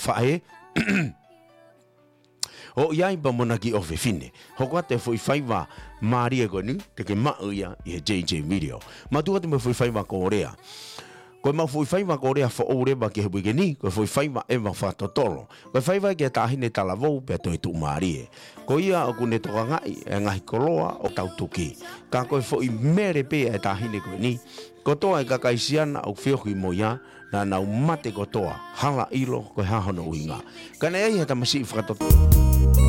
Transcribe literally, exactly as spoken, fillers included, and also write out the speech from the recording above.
fae o iai ba monaki o fe fine ho kwa te foi faiva maria ko ni te ke ma ia i J J video ma tu te me foi faiva ko rea ko ma foi faiva ko rea fo ore ba ke buge ni ko foi faiva e ma fa totolo ko faiva ke ta hine tala vo pe to tu maria ko ia o kune to ngai e ngai koloa o tau tuki ka ko foi mere pe e ta hine ko ni ko toa e kakaisiana au fio ki moia na na mate ko toa hala ilo ko ha hono winga kana e ta masi fa to